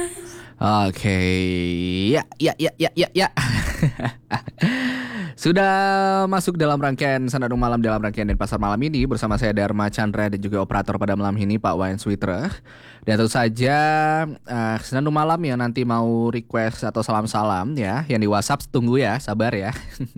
Oke, ya. Sudah masuk dalam rangkaian Senandung Malam dalam rangkaian Denpasar malam ini bersama saya Dharma Chandra dan juga operator pada malam ini Pak Wayan Switra. Dan tentu saja Senandung Malam yang nanti mau request atau salam-salam ya, yang di WhatsApp tunggu ya, sabar ya.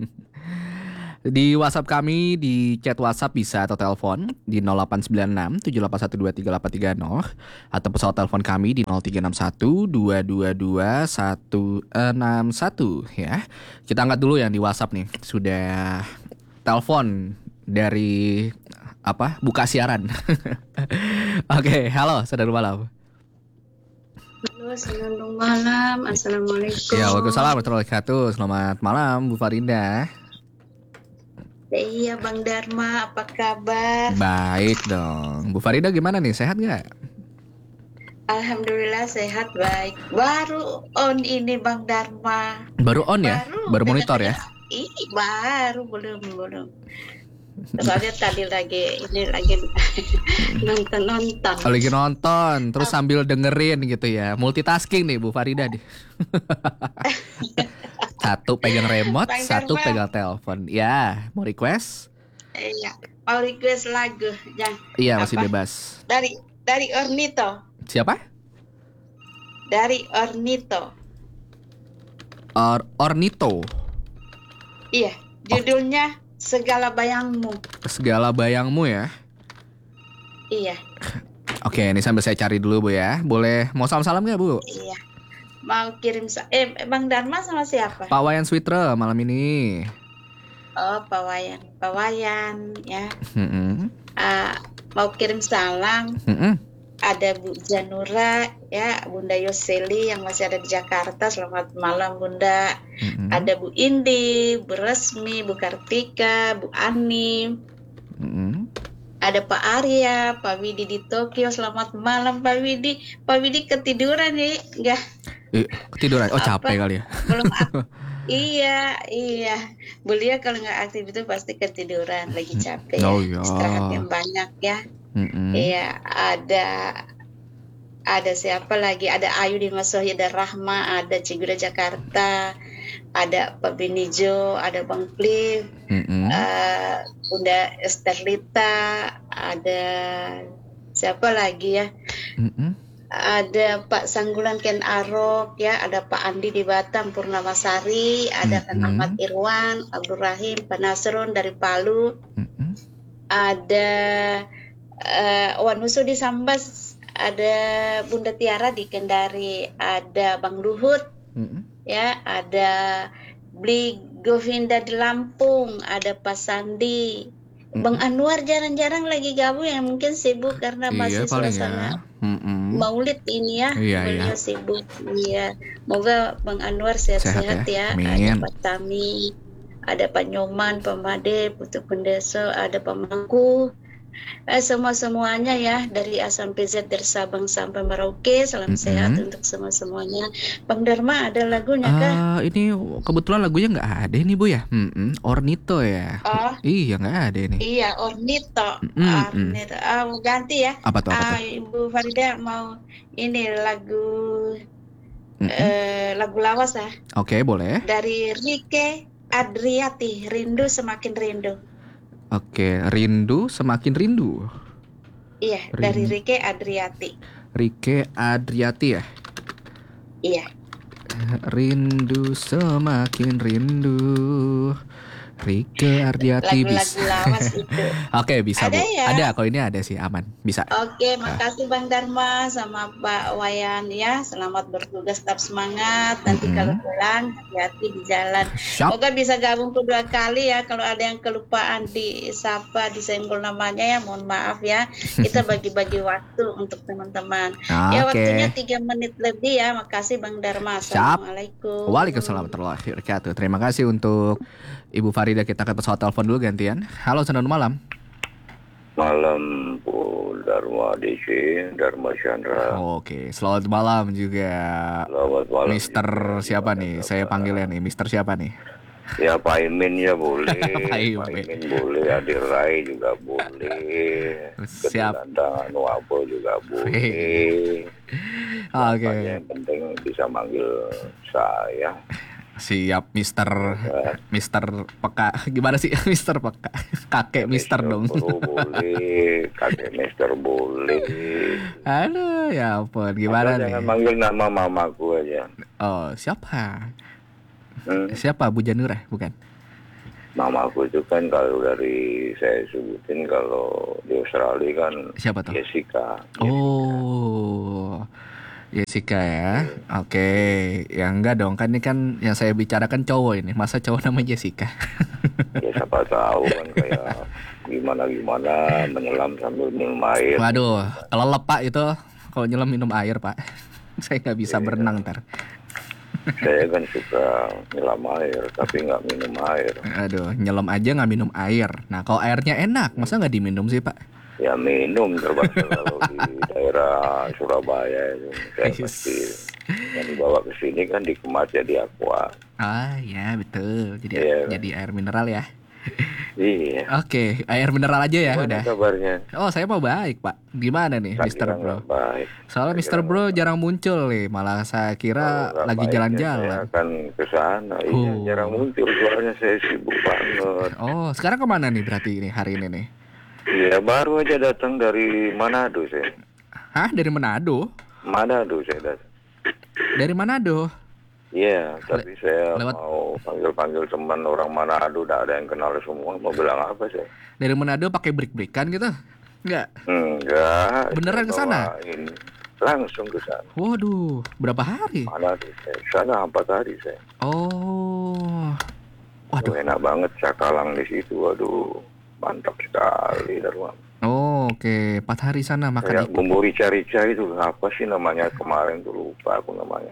Di WhatsApp kami, di chat WhatsApp bisa atau telepon di 0896 78123830 atau pesawat telepon kami di 0361 222 161 ya. Kita angkat dulu yang di WhatsApp nih. Sudah telepon dari buka siaran. Oke, halo saudara malam. Halo, selamat malam. Assalamualaikum. Ya, waalaikumsalam warahmatullahi wabarakatuh. Selamat malam Bu Farinda. Iya, Bang Dharma, apa kabar? Baik dong. Bu Farida gimana nih? Sehat nggak? Alhamdulillah sehat, baik. Baru on ini Bang Dharma. Baru on ya? Baru monitor ya? Baru belum. Soalnya tadi lagi nonton. Lagi nonton, terus sambil dengerin gitu ya. Multitasking nih Bu Farida nih. Satu pegang remote, Bang satu Dharma. pegang telepon. Ya, mau request? Iya, mau request lagu yang Iya, masih bebas. Dari Ornito. Siapa? Dari Ornito. Ornito. Iya, judulnya Segala Bayangmu. Segala bayangmu ya. Iya. Oke, ini sambil saya cari dulu Bu ya. Boleh mau salam-salam nggak Bu? Iya. Mau kirim Bang Dharma sama siapa? Pak Wayan Switra malam ini. Oh, Pak Wayan ya. Mm-mm. Mau kirim salam. Mm-mm. Ada Bu Janura ya, Bunda Yoseli yang masih ada di Jakarta. Selamat malam Bunda. Mm-mm. Ada Bu Indi, Bu Resmi, Bu Kartika, Bu Ani. Mm-mm. Ada Pak Arya, Pak Widi di Tokyo. Selamat malam Pak Widi. Pak Widi ketiduran nih? Enggak. Ketiduran. Oh, capek kali ya. Belum Iya. Beliau kalau nggak aktif itu pasti ketiduran, lagi capek ya. Oh iya. Istirahat yang banyak ya. Mm-mm. Iya, ada siapa lagi? Ada Ayu di Mas ada Rahma, ada Ciguda Jakarta, ada Pak Binijo, ada Bang Cliff, Mm-mm. Bunda Esterlita, ada siapa lagi ya? Mm-mm. Ada Pak Sanggulan Ken Arok ya, ada Pak Andi di Batam, Purnamasari, ada Kang Ahmad Irwan, Abdul Rahim, Pak Nasrun dari Palu, ada Wanusu di Sambas, ada Bunda Tiara di Kendari, ada Bang Luhut, ya, ada Bli Govinda di Lampung, ada Pak Sandi, Bang Anwar jarang-jarang lagi gabung ya, mungkin sibuk karena masih suasana Maulid ini ya, beliau sibuk. Iya, moga Bang Anwar sehat-sehat ya. Ada Pak Tami, ada Pak Nyoman, Pak Made, Putu Pendeso, ada Pak Mangku, semuanya ya, dari A sampai Z, dari Sabang sampai Merauke. Salam sehat untuk semuanya. Bang Dharma ada lagunya kah? Ini kebetulan lagunya nggak ada nih Bu ya. Ornito ya. Oh, iya nggak ada nih. Iya, Ornito. Ornito. Mau ganti ya. Apa tuh? Ibu Farida mau ini lagu lagu lawas ya. Oke, boleh. Dari Rike Adriati, Rindu Semakin Rindu. Oke, Rindu Semakin Rindu. Iya, dari Rike Adriati. Rike Adriati ya? Iya. Rindu Semakin Rindu. Rike Ardiati bisa. Lagu-lagu lawas itu. Oke, bisa ada Bu. Ya? Ada, kalau ini ada sih, aman. Bisa. Oke, makasih Bang Dharma sama Pak Wayan ya. Selamat bertugas, tetap semangat. Nanti kalau pulang hati-hati di jalan. Semoga bisa gabung kedua kali ya. Kalau ada yang kelupaan disapa, disenggol namanya ya, mohon maaf ya. Kita bagi-bagi waktu untuk teman-teman. Ya, waktunya 3 menit lebih ya. Makasih Bang Dharma. Assalamualaikum. Waalaikumsalam warahmatullahi wabarakatuh. Terima kasih untuk Ibu Farida. Kita ke pesawat telepon dulu gantian. Halo, selamat malam. Malam Bu Dharma DC, Dharma Chandra. Oke, selamat malam juga. Selamat malam. Mister siapa nih? Saya panggilnya nih, Mister siapa nih? Ya Pak Imin ya boleh, Pak Imin. Pak Imin boleh, Adir Rai juga boleh, Siap. Ketua Nuabo juga boleh. Oke. Yang penting bisa manggil saya. Siap, Mister Peka. Gimana sih Mister Peka? Kakek Mister dong. Bro boleh, kakek Mister boleh. Aduh, ya ampun. Gimana nih? Jangan manggil nama mamaku aja. Oh, siapa? Siapa? Bu Janurah, bukan? Mamaku itu kan kalau dari saya sebutin kalau di Australia kan siapa tuh? Jessica. Oh, Jessica ya. Oke. Ya enggak dong, kan ini kan yang saya bicarakan cowok ini. Masa cowok namanya Jessica? Ya siapa tahu kan kayak gimana menyelam sambil minum air. Waduh, kelelep Pak itu. Kalau nyelam minum air Pak. Saya nggak bisa berenang ntar. Saya kan suka nyelam air tapi nggak minum air. Aduh, nyelam aja nggak minum air. Nah, kalau airnya enak, masa nggak diminum sih Pak? Ya minum terbatas kalau di daerah Surabaya itu saya pasti yang dibawa ke sini kan dikemas jadi aqua. Ah ya betul, jadi air mineral ya. Iya. Oke, air mineral aja ya. Gimana udah. Kabarnya? Oh saya mau baik Pak. Gimana nih Mister Bro? Baik. Soalnya Mister Bro jarang muncul nih, malah saya kira lagi jalan-jalan. Saya akan ke sana. Iya, jarang muncul soalnya saya sibuk banget. Oh, sekarang kemana nih berarti ini hari ini nih? Iya, baru aja datang dari Manado saya. Hah, dari Manado? Manado saya datang. Dari Manado? Iya, tapi saya mau panggil teman orang Manado, udah ada yang kenal semua. Mau bilang apa saya? Dari Manado pakai break-breakan gitu? Enggak? Enggak. Beneran ke sana? Langsung ke sana. Waduh, berapa hari? Manado saya. Sana 4 hari saya. Oh. Waduh. Enak banget cakalang di situ. Waduh, mantap sekali Darwan. Oh, oke. 4 hari sana makan kayak bumbu rica-rica itu apa sih namanya kemarin tuh lupa aku namanya.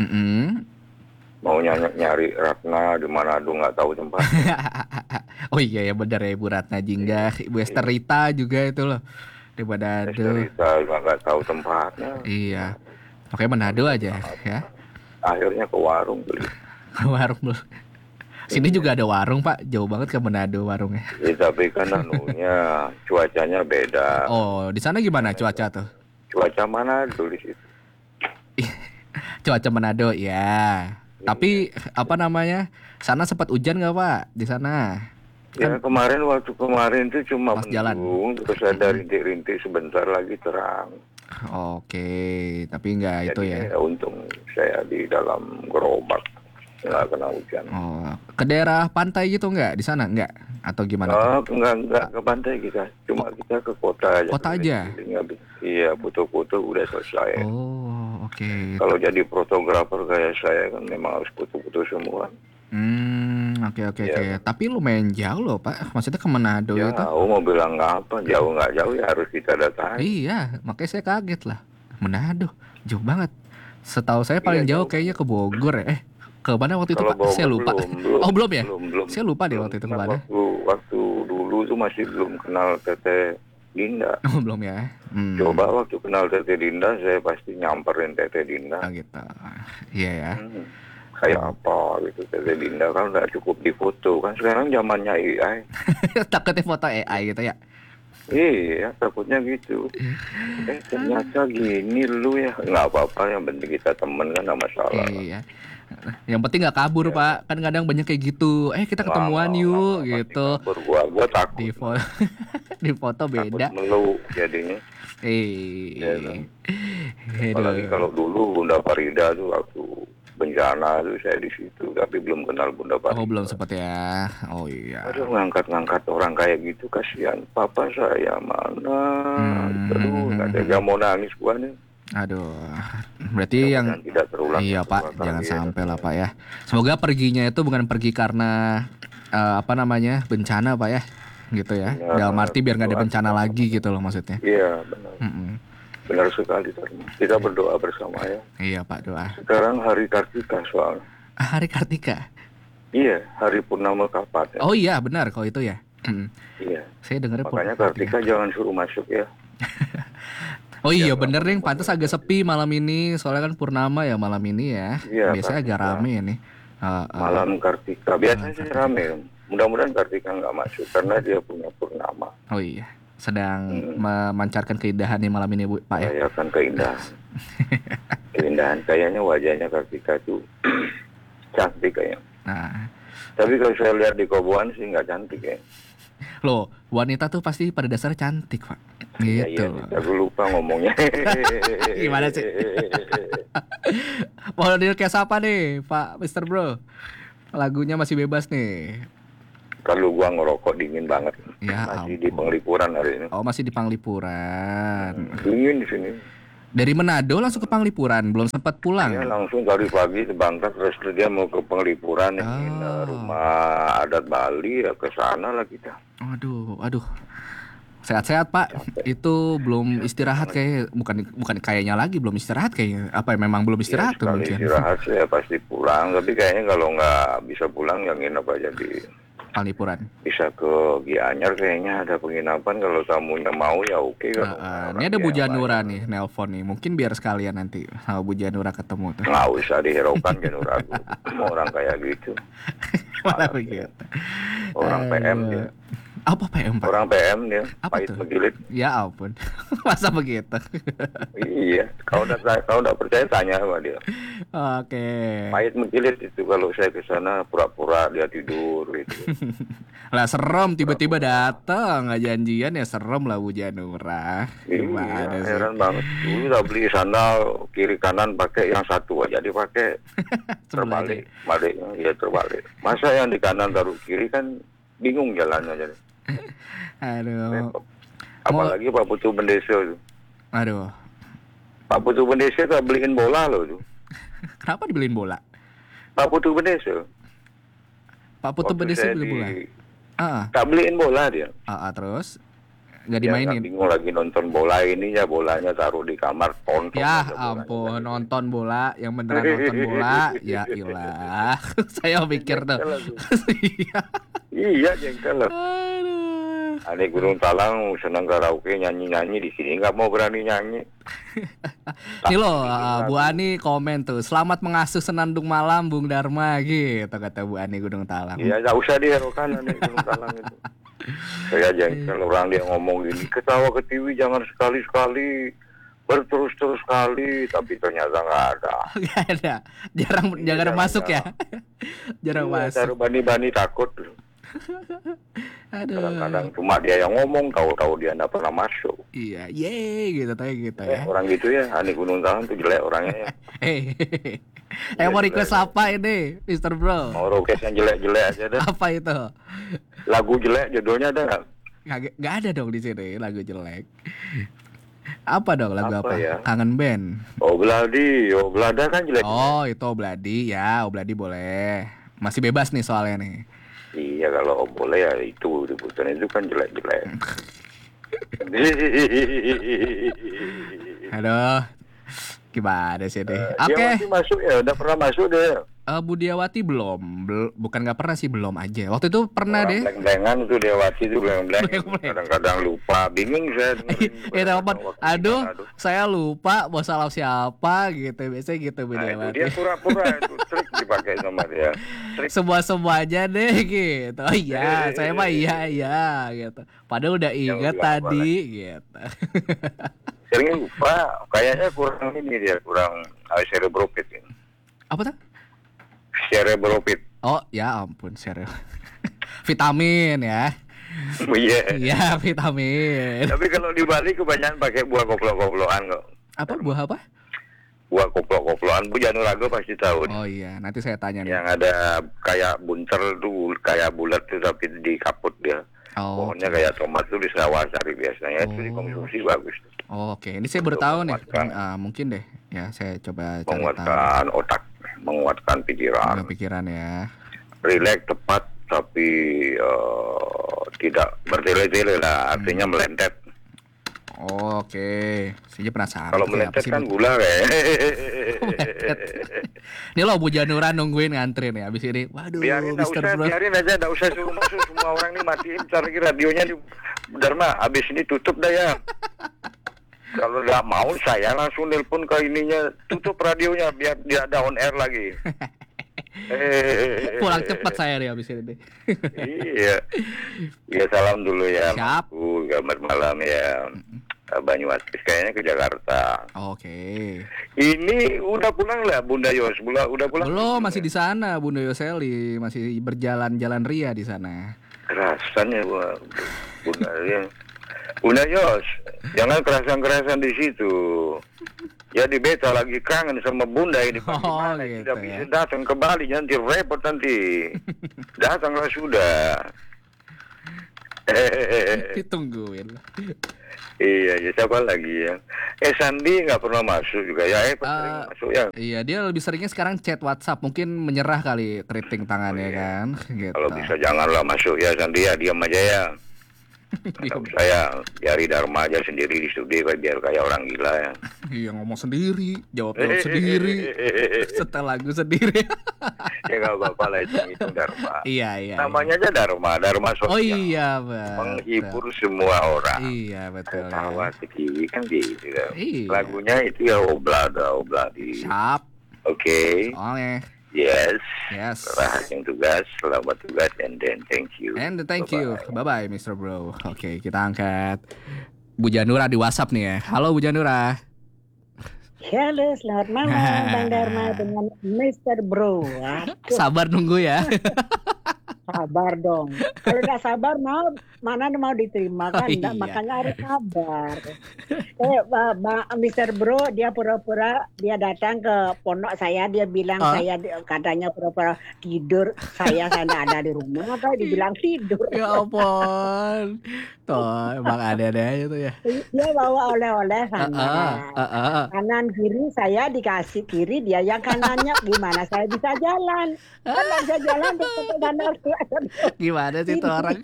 Mau nyari Ratna di Manado nggak tahu tempat. Oh iya ya benar ya Ibu Ratna Jingga, Ibu Esther Rita juga itu loh di Manado. Esther Rita nggak tahu tempatnya. Iya, oke Manado aja ya. Akhirnya ke warung beli. Ke warung dulu. Sini juga ada warung Pak, jauh banget ke Manado warungnya. Ya, tapi kan anunya cuacanya beda. Oh di sana gimana cuaca tuh? Cuaca Manado di situ. Cuaca Manado ya. Tapi apa namanya? Sana sempat hujan nggak Pak di sana? Ya waktu kemarin itu cuma mendung, terus ada rintik-rintik sebentar lagi terang. Oke, tapi nggak itu ya. Untung saya di dalam gerobak nggak kena hujan. Oh, ke daerah pantai gitu nggak di sana nggak? Atau gimana? Nggak ke pantai kita, cuma kita ke kota aja. Kota aja. Iya, foto-foto udah selesai. Oh, oke. Kalau jadi fotografer kayak saya kan memang harus foto-foto semua. Oke. Tapi lumayan jauh loh Pak. Maksudnya ke Manado itu. Jauh, mau bilang apa? Jauh nggak jauh ya harus kita datangi. Iya, makanya saya kaget lah. Manado, jauh banget. Setahu saya paling jauh kayaknya ke Bogor ya. Ke mana waktu itu Pak? Saya lupa. Belum ya? Saya lupa deh waktu itu ke mana. Waktu dulu tuh masih belum kenal Teteh Dinda. Belum ya. Coba waktu kenal Teteh Dinda, saya pasti nyamperin Teteh Dinda. Oh gitu. Iya ya. Kayak apa gitu Teteh Dinda kan udah cukup di foto kan sekarang zamannya AI. Takutnya foto AI gitu ya. Iya, takutnya gitu. Ternyata gini lu ya. Nggak apa-apa, yang penting kita temen kan, nggak masalah. Iya. Yang penting nggak kabur Pak. Kan kadang banyak kayak gitu. Kita ketemuan yuk gitu. Gua takut. Di foto beda. Takut meluk jadinya. Apalagi kalau dulu Bunda Farida tuh waktu bencana tuh saya di situ, tapi belum kenal Bunda Farida. Oh belum sempat ya. Oh iya. Aduh, ngangkat orang kayak gitu kasihan. Papa saya mana? Aduh, nggak mau nangis gua nih. Aduh, berarti yang tidak terulang. Iya Pak, jangan sampai lah Pak ya. Semoga perginya itu bukan pergi karena bencana Pak ya, gitu ya. Dalam arti biar nggak ada bencana lagi gitu loh maksudnya. Iya benar. Benar sekali Dharma. Kita berdoa bersama ya. Iya Pak, doa. Sekarang hari Kartika soalnya. Hari Kartika? Iya, hari Purnama Kapat. Ya. Oh iya benar kalau itu ya. Iya. Saya dengarnya makanya Kartika jangan suruh masuk ya. Oh iya bener nih, pantas agak sepi malam ini. Soalnya kan purnama ya malam ini ya. Biasanya agak rame ya nih. Malam Kartika. Biasanya sih rame. Mudah-mudahan Kartika nggak masuk karena dia punya purnama. Oh iya, sedang memancarkan keindahan di malam ini Bu, Pak ya. Ya kan keindahan. Keindahan kayaknya wajahnya Kartika tuh cantik kayaknya. Nah, tapi kalau saya lihat di Kobuan sih nggak cantik ya. loh, wanita tuh pasti pada dasarnya cantik, Pak. Gitu. Iya, aku lupa ngomongnya. Gimana sih? Mau deal kayak siapa nih, Pak Mr. Bro? Lagunya masih bebas nih. Kalau gua ngerokok dingin banget. Ya, masih di Penglipuran hari ini. Oh, masih di Penglipuran. Dingin di sini. Dari Manado langsung ke Penglipuran, belum sempat pulang. Ya, langsung tadi pagi sebangkat terus dia mau ke Penglipuran ingin rumah adat Bali ya ke sana lah kita. Aduh. Sehat-sehat Pak. Itu belum istirahat kayak bukan kayaknya lagi belum istirahat kayaknya. Apa memang belum istirahat tuh sekali mungkin. Istirahat saya pasti pulang, tapi kayaknya kalau nggak bisa pulang yang nginep aja di Penglipuran. bisa ke Gianyar kayaknya ada penginapan kalau tamunya mau ya oke. Ini ada Bu Janura nih nelpon nih. Mungkin biar sekalian nanti sama Bu Janura ketemu tuh. Nggak usah dihiraukan Janura. Orang kayak gitu. Malah begitu. Orang PM dia. Apa PM Pak? Orang PM dia. Apa Pahit tuh? Megilid. Ya ampun. Masa begitu? Iya. Kalau udah percaya tanya sama dia. Oke. Pahit Megilid itu kalau saya ke sana pura-pura dia tidur gitu. Lah serem tiba-tiba datang nggak janjian ya serem lah Bu Janura. Gimana sih? Heran banget. Dulu udah beli sandal kiri kanan pakai yang satu aja dipakai. Terbalik, baliknya ya terbalik. Masa yang di kanan taruh kiri kan bingung jalannya jadi. Aduh. Apalagi Pak Putu Bendesa itu. Aduh. Pak Putu Bendesa tak beliin bola loh tuh. Kenapa dibeliin bola? Pak Putu Bendesa. Pak Putu Bendesa beli bola. Tak beliin bola dia. Terus nggak Dia dimainin. bingung lagi nonton bola ini ya, bolanya taruh di kamar tonton. Ya ampun, nonton bola yang beneran nonton bola. Ya ilah. Saya pikir tuh. Iya jengkel lah. Aduh. Ane Gunung Talang senang karaoke nyanyi-nyanyi di sini nggak mau berani nyanyi. Nih loh, Bu Ani komen tuh, selamat mengasuh senandung malam Bung Dharma gitu kata Bu Ani Gunung Talang. Iya, nggak usah diherokan Ane Gunung Talang itu. Saya jengkel orang dia ngomong gini, ketawa ke TV jangan sekali-sekali, berterus-terus sekali, tapi ternyata nggak ada. Nggak ada, jarang masuk ya. Jarang masuk. Taruh bani-bani takut. Aduh. Kadang-kadang cuma dia yang ngomong, tahu-tahu dia nggak pernah masuk. Iya, gitu ya. Orang gitu ya, Ani Gunung Talang tuh jelek orangnya ya. Mau request apa ini, Mr. Bro? Mau request yang jelek-jelek aja deh. Apa itu? Lagu jelek judulnya ada nggak? Nggak ada dong di sini lagu jelek. Apa dong lagu apa? Ya? Kangen band. Obladi, Oblada kan jelek. Oh itu Obladi ya, Obladi boleh. Masih bebas nih soalnya nih. Iya kalau boleh ya itu diputar itu kan jelek-jelek. Aduh, gimana sih deh? Dia masih masuk ya, udah pernah masuk deh. Budiawati belum, bukan nggak pernah sih belum aja. Waktu itu pernah deh. Bleng-blengan tuh Diawati tuh bleng-bleng. Kadang-kadang lupa, bingung saya. Aduh, saya lupa mau salah siapa gitu. Biasanya gitu Budiawati. Dia pura-pura itu trik dipakai sama dia. Semua aja deh gitu. Oh iya, saya mah iya gitu. Padahal udah ingat tadi gitu. Sering lupa, kayaknya kurang ini dia kurang cerebropit ini. Apa tuh? Cerebropit. Oh ya ampun vitamin ya. Iya vitamin. Tapi kalau di Bali kebanyakan pakai buah koplo-koploan kok. Apa buah apa? Buah koplo-koploan. Bu Janurago pasti tahu. Oh iya nanti saya tanya nih. Yang ada kayak bunter tuh kayak bulat tuh tapi dikaput dia. Pohonnya kayak tomat tuh di Sawasari biasanya itu dikonsumsi bagus. Oke ini saya bertahu nih. Mungkin deh ya saya coba cari menguatkan otak, menguatkan pikiran ya. Rileks tepat tapi tidak bertele-tele lah, artinya melentet. Oke, saya penasaran. Kalau melentet kan gula kayak. Ini loh Bu Janura nungguin ngantrin ya abis ini. Waduh, biarin aja, enggak usah suruh masuk semua orang nih matiin cari radionya di Dharma. Abis ini tutup dah ya. Kalau nggak mau saya langsung nelpon ke ininya tutup radionya biar dia ada on air lagi. Pulang cepat saya nih habis ini. Iya. Ya salam dulu ya. Siap. Gambar malam ya. Banyuwangi kayaknya ke Jakarta. Oke. Ini udah pulang lah Bunda Yos? Udah pulang? Belum, masih di sana Bunda Yoseli, masih berjalan-jalan ria di sana. Kerasan ya Bunda Yos. Bunda Yos, jangan kerasan-kerasan di situ. Jadi beta lagi kangen sama Bunda ini. Bagaimana gitu tidak ya. bisa datang ke Bali, nanti repot nanti. Datanglah sudah. Ditungguin. Iya, ya siapa lagi ya? Sandi nggak pernah masuk juga ya? Sering masuk ya? Iya, dia lebih seringnya sekarang chat WhatsApp, mungkin menyerah kali keriting tangannya kan, gitu. Kalau bisa janganlah masuk ya Sandi ya, diam aja ya. Kalau saya cari Dharma aja sendiri di studio biar kayak orang gila ya. Iya, ngomong sendiri, jawab sendiri, setel lagu sendiri. Ya nggak apa-apa lah, itu Dharma. Iya. Namanya aja Dharma sosial. Oh iya, betul. Menghibur semua orang. Iya, betul. Tawa sedih kan gitu kan. Iya. Lagunya itu ya Obladi. Siap. Oke. Soalnya. Yes. Yes. Yang tugas, selamat tugas, and then thank you. And thank you. Bye-bye, Mr. Bro. Oke, kita angkat Bu Janura di WhatsApp nih ya. Halo Bu Janura. Halo, selamat malam Bang Dharma dengan Mr. Bro. Aduh, Sabar nunggu ya. sabar dong. Kalau nggak sabar mana mau diterima kan? Iya. Makanya harus sabar. Mr. Bro dia pura-pura dia datang ke pondok saya, dia bilang saya katanya pura-pura tidur, saya nggak ada di rumah, atau dibilang tidur. Ya ampun. Tuh, emang ada-ada aja tuh ya. Dia bawa oleh-oleh sana. Kanan kiri saya dikasih kiri, dia yang kanannya. Gimana saya bisa jalan? Kan nggak bisa jalan tuh kanan. Gimana sih tuh orang?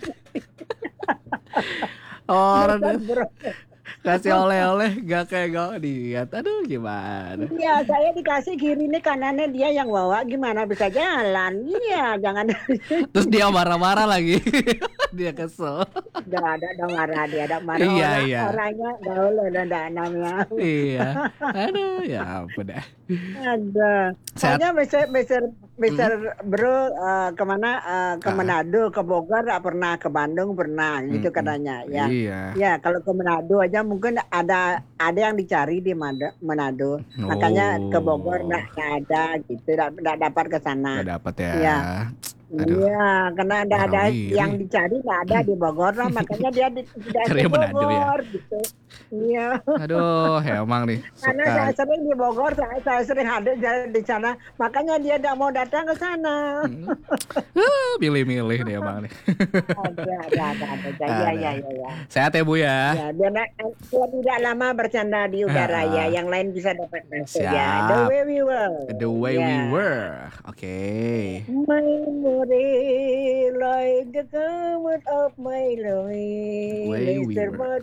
Orang kasih oleh-oleh gak kayak gak lihat. Aduh, gimana? Iya, saya dikasih kiri nih, kanannya dia yang bawa, gimana bisa jalan? Iya, jangan. Terus dia marah-marah lagi. Dia kesel. Gak ada marah, dia ada marah. Iya. Orangnya gaul udah namanya. Iya. Aduh, ya ampun dah. Ada. Soalnya Mr. Bro kemana? Ke Manado, ke Bogor nggak pernah, ke Bandung pernah, gitu katanya. Ya. Iya. Ya, kalau ke Manado aja mungkin ada yang dicari di Manado. Makanya ke Bogor nggak ada gitu, nggak dapat ke sana. Nggak dapat ya. Iya. Aduh. Iya, karena ada yang dicari nggak ada di Bogor lah, makanya dia tidak ke Bogor gitu. Iya. Aduh, emang nih. Karena saya sering di Bogor, saya sering ada di sana, makanya dia tidak mau datang ke sana. Milih-milih nih emang nih. Ada. Ya. Sehat ya Bu ya. Ya, biar tidak lama bercanda di udara ya, yang lain bisa dapat masuk ya. The way we were. The way we were. Oke. Memory like the comet of my life. Way we were.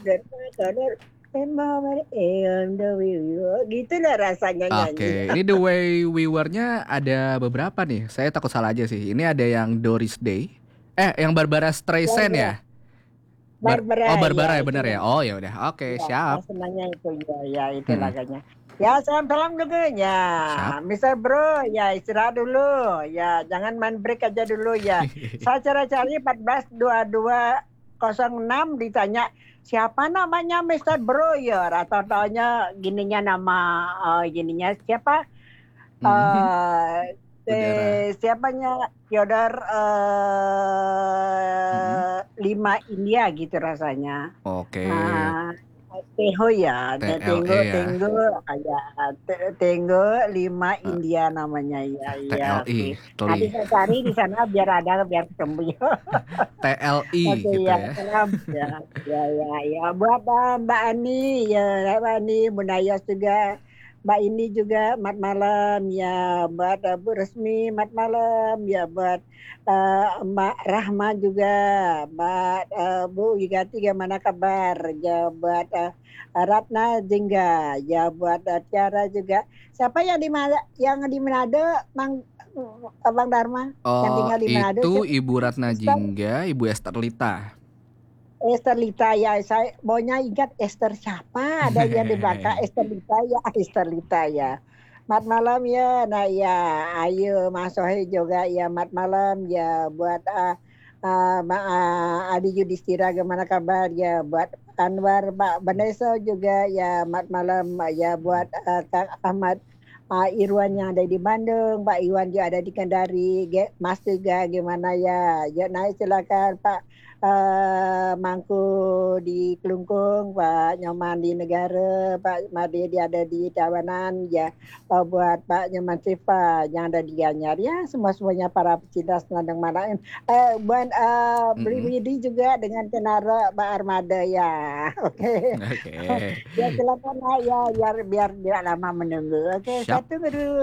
Gitu lah rasanya nyanyi. Oke, ini The Way We Were-nya ada beberapa nih. Saya takut salah aja sih. Ini ada yang Doris Day. Yang Barbara Streisand ya? Barbara ya benar ya. Oh ya udah. Oke, siap. Senangnya itu ya itu lagunya. Ya, salam dulu ya. Mr. Bro, ya istirahat dulu. Ya, jangan main break aja dulu ya. Saya cari 142206 ditanya siapa namanya Mr. Bro ya, atau taunya gininya nama gininya siapa? Siapanya Fyodor 5 India gitu rasanya. Oke. Teho ya, Tenggo 5 India namanya ya. TLI. Nanti saya cari di sana biar ketemu ya. TLI gitu ya. Ya. Buat Mbak Ani ya, Mbak Ani, Bunda Yos juga. Mbak ini juga mat malam ya, buat Bu Resmi mat malam ya, buat Mbak Rahma juga, buat Bu Yigati gimana kabar ya, buat Ratna Jingga ya, buat Tiara juga. Siapa yang di Manado, Bang Dharma? Yang tinggal di Manado? Itu Ibu Ratna Jingga, Ibu Esther Lita. Esther Lita ya, saya maunya ingat Esther siapa, ada yang di belakang Esther Lita ya. Mat malam ya. Nah ya, ayo Mas Sohi juga ya mat malam ya buat Adi Yudhistira gimana kabar ya buat Anwar Pak Vanessa juga ya mat malam ya buat Kang Ahmad Irwan yang ada di Bandung, Pak Iwan juga ada di Kendari, Mas juga gimana ya? Ya naik silakan Pak Mangku di Kelungkung, Pak Nyoman di Negara, Pak Made di ada di Tawanan, ya buat Pak Nyoman Sifa yang ada di Gianyar, ya semuanya para pecinta Senandung Malam. Buat Beli Widi juga dengan Tenara Pak Armada ya, oke. Oke. Ya silakan ya biar tidak lama menunggu. Oke, Siap. satu dulu.